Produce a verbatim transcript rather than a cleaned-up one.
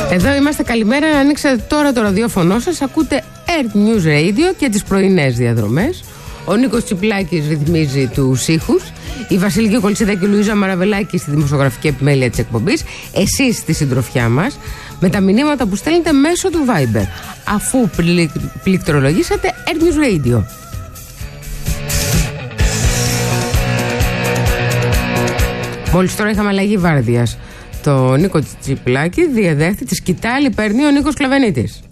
Εδώ είμαστε, καλημέρα. Ανοίξατε τώρα το ραδιόφωνο σας. Ακούτε Earth News Radio και τις πρωινές διαδρομές. Ο Νίκος Τσιπλάκης ρυθμίζει τους ήχους. Η Βασιλική Κολτσίδα και η Λουίζα Μαραβελάκη στη δημοσιογραφική επιμέλεια της εκπομπής. Εσείς στη συντροφιά μας με τα μηνύματα που στέλνετε μέσω του Viber, αφού πλη, πληκτρολογήσατε Earth News Radio. Μόλις τώρα είχαμε αλλαγή βάρδιας. Το Νίκο Τσιπλάκη διαδέχτη τη σκητάλη παίρνει ο Νίκος Κλαβενίτης.